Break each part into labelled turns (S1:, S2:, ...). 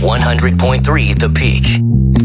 S1: 100.3 The Peak.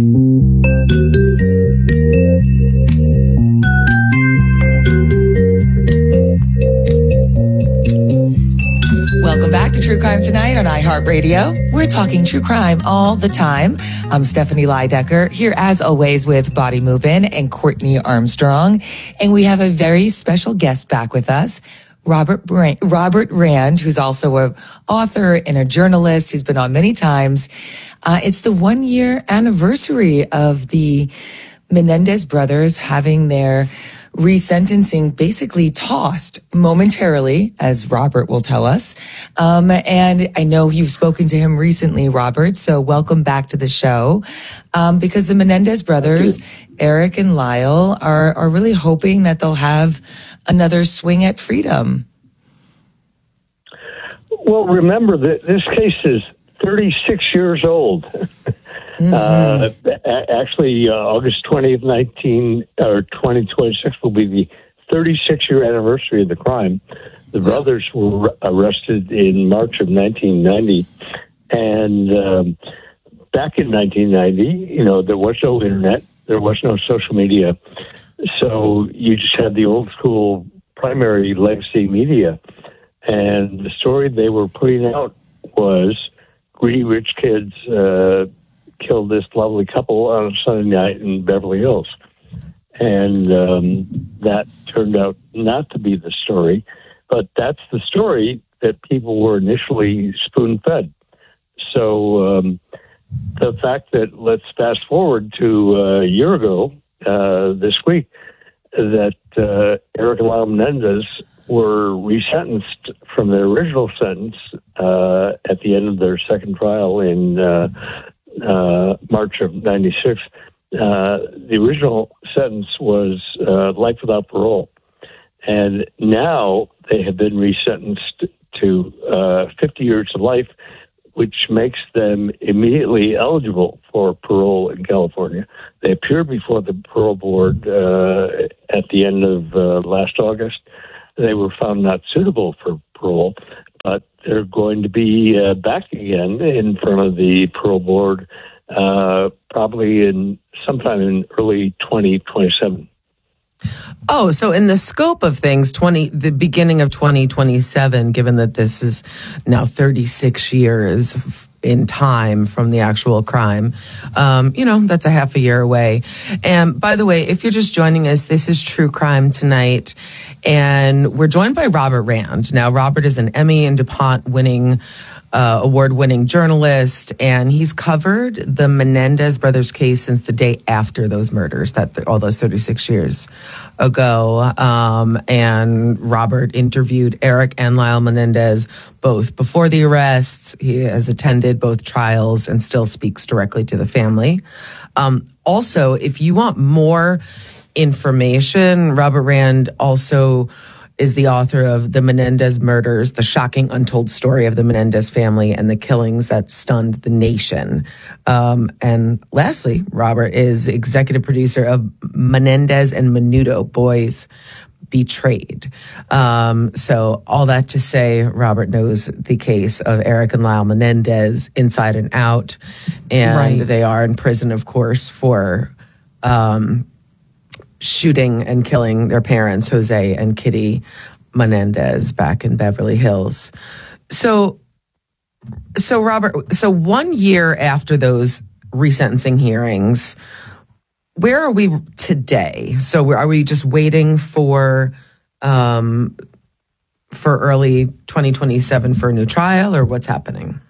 S2: Welcome back to True Crime Tonight on iHeartRadio. We're talking true crime all the time. I'm Stephanie Leidecker, here as always with Body Movin' and Courtney Armstrong. And we have a very special guest back with us, Robert Rand, who's also an author and a journalist. He's been on many times. It's the 1-year anniversary of the Menendez brothers having their resentencing basically tossed momentarily, as Robert will tell us. And I know you've spoken to him recently, Robert, so welcome back to the show. Because the Menendez brothers, Eric and Lyle, are really hoping that they'll have another swing at freedom.
S3: Well, remember that this case is 36 years old. Actually, August 20th, 2026 will be the 36-year anniversary of the crime. The brothers were arrested in March of 1990. And back in 1990, there was no internet. There was no social media. So you just had the old school primary legacy media. And the story they were putting out was greedy rich kids killed this lovely couple on a Sunday night in Beverly Hills. And that turned out not to be the story, but that's the story that people were initially spoon-fed. So the fact that, let's fast forward to a year ago this week, that Eric and Lyle Menendez were resentenced from their original sentence at the end of their second trial in March of 96. The original sentence was life without parole. And now they have been resentenced to 50 years of life, which makes them immediately eligible for parole in California. They appeared before the parole board at the end of last August. They were found not suitable for parole, but they're going to be back again in front of the parole board probably sometime in early 2027.
S4: Oh, so in the scope of things, the beginning of 2027, given that this is now 36 years in time from the actual crime, that's a half a year away. And by the way, if you're just joining us, this is True Crime Tonight, and we're joined by Robert Rand. Now, Robert is an Emmy and DuPont award-winning journalist, and he's covered the Menendez brothers case since the day after those murders, all those 36 years ago. And Robert interviewed Eric and Lyle Menendez both before the arrests. He has attended both trials and still speaks directly to the family. Also, if you want more information, Robert Rand also is the author of The Menendez Murders, The Shocking Untold Story of the Menendez Family and the Killings That Stunned the Nation. And lastly, Robert is executive producer of Menendez and Menudo, Boys Betrayed. So all that to say, Robert knows the case of Eric and Lyle Menendez inside and out. And They are in prison, of course, for shooting and killing their parents, Jose and Kitty Menendez, back in Beverly Hills. So Robert, 1 year after those resentencing hearings, where are we today? So are we just waiting for early 2027 for a new trial, or what's happening?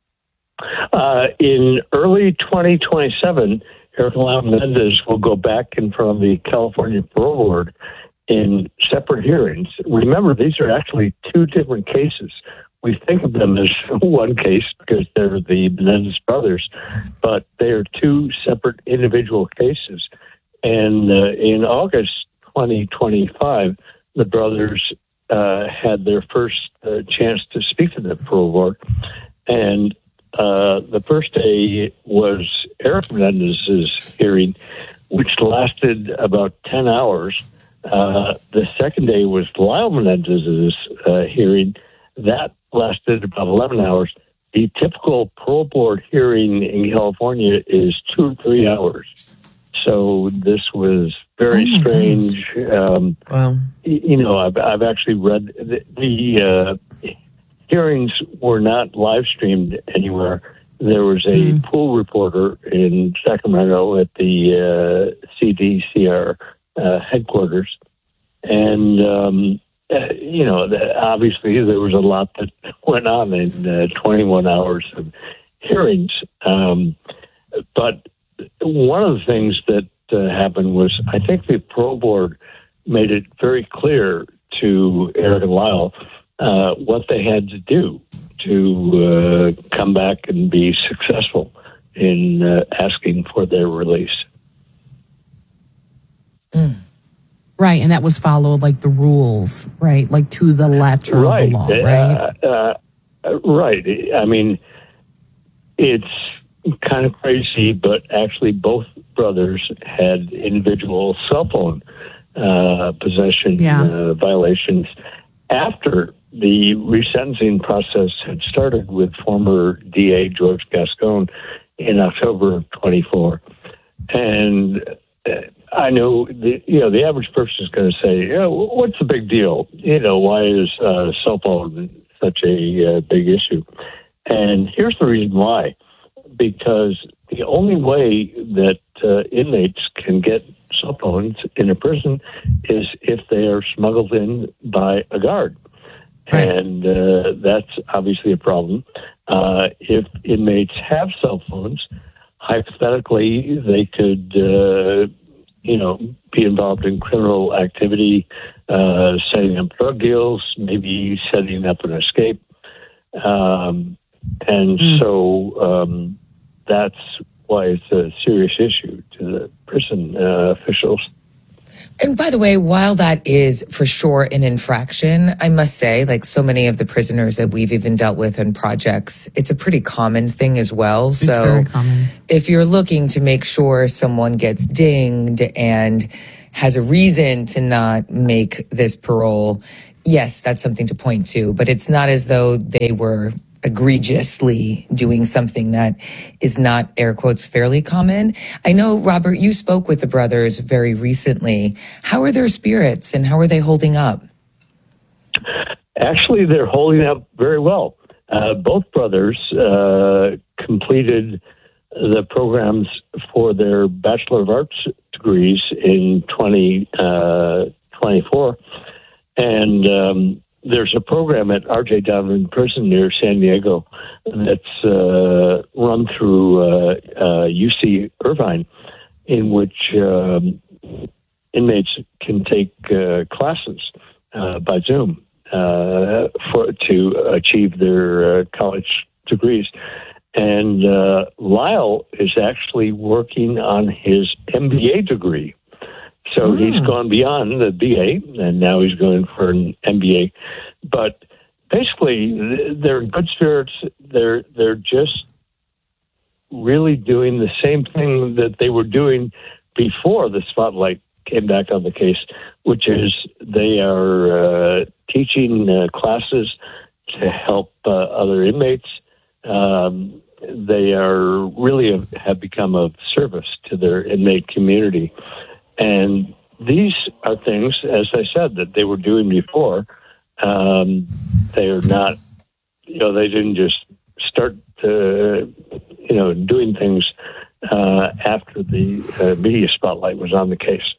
S3: In early 2027, Eric and Lyle Menendez will go back in front of the California Parole Board in separate hearings. Remember, these are actually two different cases. We think of them as one case because they're the Menendez brothers, but they are two separate individual cases. And in August 2025, the brothers had their first chance to speak to the parole board. And the first day was Eric Menendez's hearing, which lasted about 10 hours. The second day was Lyle Menendez's hearing. That lasted about 11 hours. the typical parole board hearing in California is 2 or 3 hours. So this was very strange.
S4: Wow.
S3: I've actually read the hearings were not live streamed anywhere. There was a pool reporter in Sacramento at the CDCR headquarters, and obviously there was a lot that went on in 21 hours of hearings. But one of the things that happened was, I think the parole board made it very clear to Eric and Lyle what they had to do to come back and be successful in asking for their release.
S1: Right, and that was followed like the rules, right? Like to the letter of the law, right?
S3: Right. I mean, it's kind of crazy, but actually both brothers had individual cell phone possession violations after the resentencing process had started with former DA George Gascon in October of 24. And I know the average person is going to say, what's the big deal? Why is cell phone such a big issue? And here's the reason why. Because the only way that inmates can get cell phones in a prison is if they are smuggled in by a guard. Right. And that's obviously a problem. If inmates have cell phones, hypothetically, they could, be involved in criminal activity, setting up drug deals, maybe setting up an escape. So that's why it's a serious issue to the prison officials.
S2: And by the way, while that is for sure an infraction, I must say, like so many of the prisoners that we've even dealt with in projects, it's a pretty common thing as well.
S1: It's very common.
S2: If you're looking to make sure someone gets dinged and has a reason to not make this parole, yes, that's something to point to. But it's not as though they were egregiously doing something that is not, air quotes, fairly common. I know, Robert, you spoke with the brothers very recently. How are their spirits and how are they holding up?
S3: Actually, they're holding up very well. Both brothers completed the programs for their Bachelor of Arts degrees in 2024. And there's a program at R.J. Donovan Prison near San Diego that's run through UC Irvine, in which inmates can take classes by Zoom to achieve their college degrees. And Lyle is actually working on his MBA degree. So he's gone beyond the BA, and now he's going for an MBA. But basically, they're in good spirits. They're just really doing the same thing that they were doing before the spotlight came back on the case, which is they are teaching classes to help other inmates. They are really have become of service to their inmate community. And these are things, as I said, that they were doing before. They are not, they didn't just start, doing things after the media spotlight was on the case.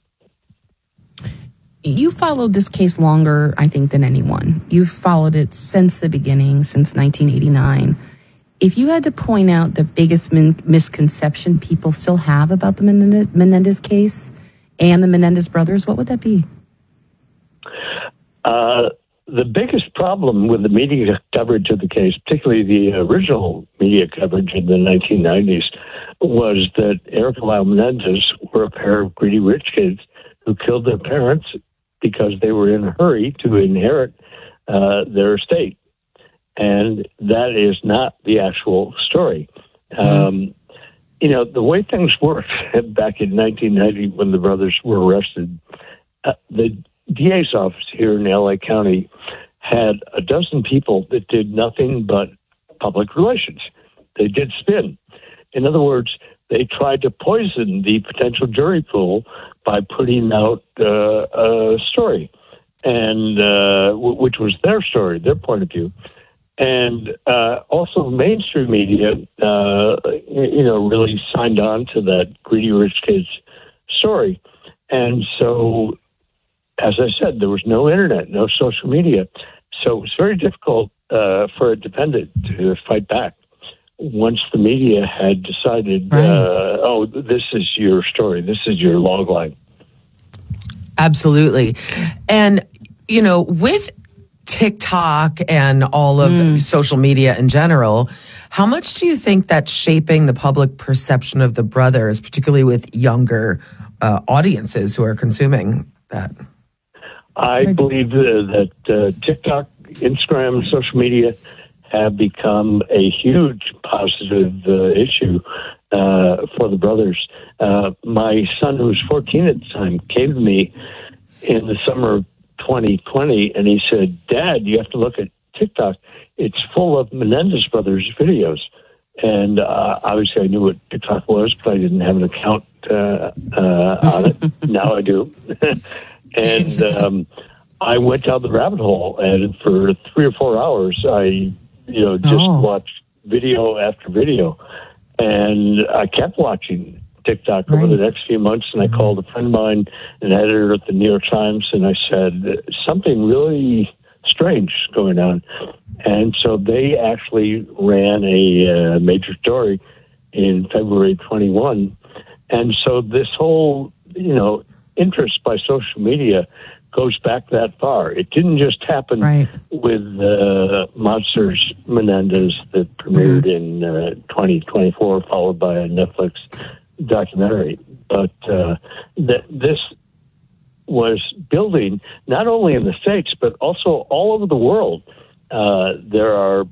S1: You followed this case longer, I think, than anyone. You've followed it since the beginning, since 1989. If you had to point out the biggest misconception people still have about the Menendez case and the Menendez brothers, what would that be?
S3: The biggest problem with the media coverage of the case, particularly the original media coverage in the 1990s, was that Eric and Lyle Menendez were a pair of greedy rich kids who killed their parents because they were in a hurry to inherit their estate. And that is not the actual story. The way things worked back in 1990 when the brothers were arrested, the DA's office here in LA County had a dozen people that did nothing but public relations. They did spin. In other words, they tried to poison the potential jury pool by putting out a story, and which was their story, their point of view. And also mainstream media, really signed on to that greedy rich kids story. And so, as I said, there was no internet, no social media. So it was very difficult for a defendant to fight back once the media had decided, this is your story, this is your log line.
S4: Absolutely. And, with TikTok and all of social media in general, how much do you think that's shaping the public perception of the brothers, particularly with younger audiences who are consuming that?
S3: I believe that TikTok, Instagram, social media have become a huge positive issue for the brothers. My son, who was 14 at the time, came to me in the summer of 2020, and he said, "Dad, you have to look at TikTok. It's full of Menendez brothers videos." And obviously I knew what TikTok was, but I didn't have an account on it. Now I do. And I went down the rabbit hole, and for 3 or 4 hours, I just watched video after video. And I kept watching TikTok over the next few months, and I called a friend of mine, an editor at the New York Times, and I said, something really strange is going on. And so they actually ran a major story in February 21. And so this whole, interest by social media goes back that far. It didn't just happen with Monsters Menendez that premiered in 2024, followed by a Netflix documentary. But this was building not only in the States, but also all over the world. There are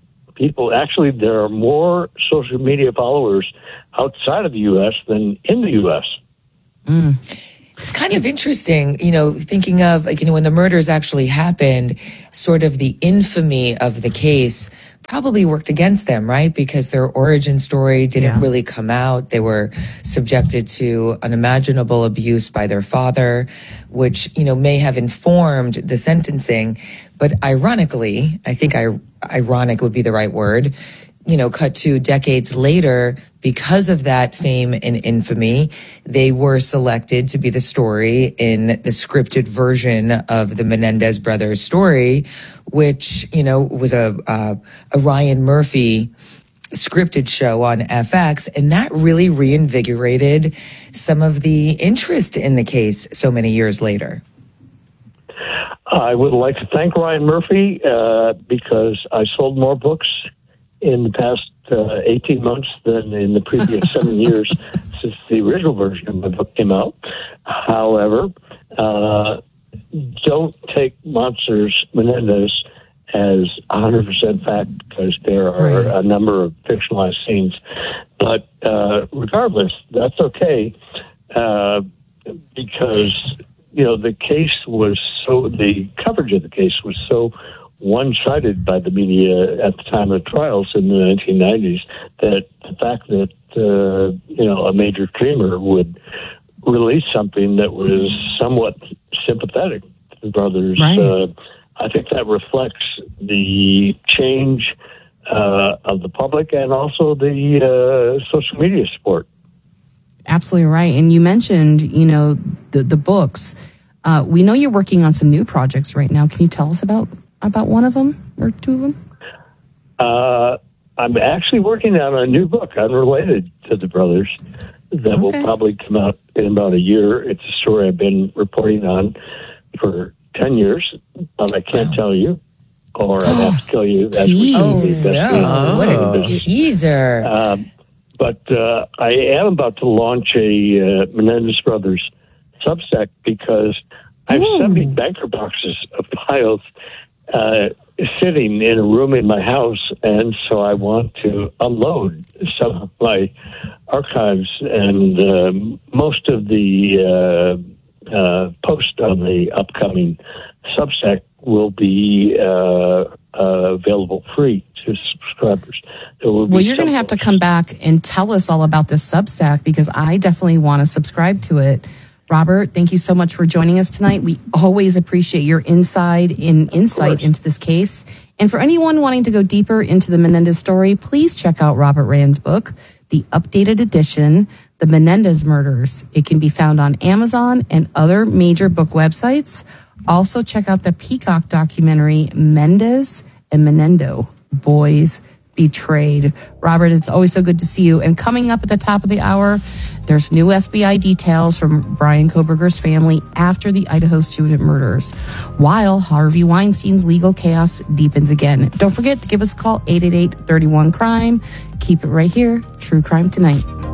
S3: more social media followers outside of the U.S. than in the U.S.
S2: It's kind of interesting, thinking of, when the murders actually happened, sort of the infamy of the case probably worked against them, right? Because their origin story didn't really come out. They were subjected to unimaginable abuse by their father, which, may have informed the sentencing. But ironically, I think ironic would be the right word, cut to decades later, because of that fame and infamy, they were selected to be the story in the scripted version of the Menendez brothers story, which, was a Ryan Murphy scripted show on FX. And that really reinvigorated some of the interest in the case so many years later.
S3: I would like to thank Ryan Murphy because I sold more books in the past 18 months than in the previous 7 years since the original version of my book came out. However, don't take Monsters Menendez as 100% fact, because there are a number of fictionalized scenes. But regardless, that's okay, because the coverage of the case was so one-sided by the media at the time of trials in the 1990s, that the fact that, a major dreamer would release something that was somewhat sympathetic to the brothers, I think that reflects the change of the public and also the social media support.
S1: Absolutely right. And you mentioned, the books. We know you're working on some new projects right now. Can you tell us about one of them or two of them?
S3: I'm actually working on a new book unrelated to the brothers that will probably come out in about a year. It's a story I've been reporting on for 10 years, but I can't tell you, or I'd have to kill you.
S2: What a teaser.
S3: But I am about to launch a Menendez Brothers Substack, because I have 70 banker boxes of files sitting in a room in my house, and so I want to unload some of my archives, and most of the post on the upcoming Substack will be available free to subscribers.
S1: Well, you're going to have to come back and tell us all about this Substack, because I definitely want to subscribe to it. Robert, thank you so much for joining us tonight. We always appreciate your insight into this case. And for anyone wanting to go deeper into the Menendez story, please check out Robert Rand's book, the updated edition, The Menendez Murders. It can be found on Amazon and other major book websites. Also, check out the Peacock documentary, Mendez and Menendo, Boys Betrayed. Robert, it's always so good to see you. And coming up at the top of the hour, there's new FBI details from Brian Kohberger's family after the Idaho student murders, while Harvey Weinstein's legal chaos deepens again. Don't forget to give us a call, 888-31-CRIME. Keep it right here, True Crime Tonight.